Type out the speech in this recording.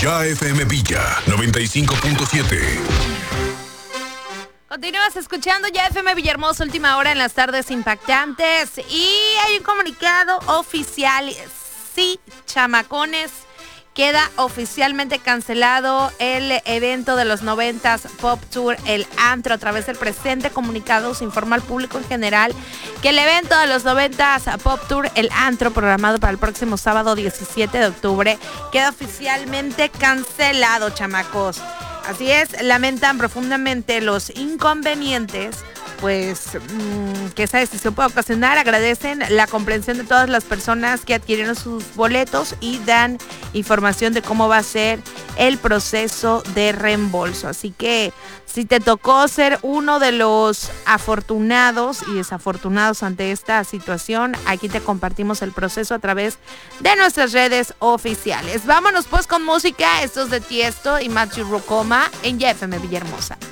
Ya FM Villa 95.7. Continúas escuchando Ya FM Villahermosa, última hora en las tardes impactantes. Y hay un comunicado oficial. Sí, chamacones, queda oficialmente cancelado el evento de los 90s Pop Tour, el Antro. A través del presente comunicado se informa al público en general que el evento de los 90s Pop Tour, el Antro, programado para el próximo sábado 17 de octubre, queda oficialmente cancelado, chamacos. Así es, lamentan profundamente los inconvenientes pues que esa decisión puede ocasionar. Agradecen la comprensión de todas las personas que adquirieron sus boletos y dan información de cómo va a ser el proceso de reembolso. Así que si te tocó ser uno de los afortunados y desafortunados ante esta situación, aquí te compartimos el proceso a través de nuestras redes oficiales. Vámonos pues con música. Esto es de Tiesto y Matthew Rocoma en Ya FM Villahermosa.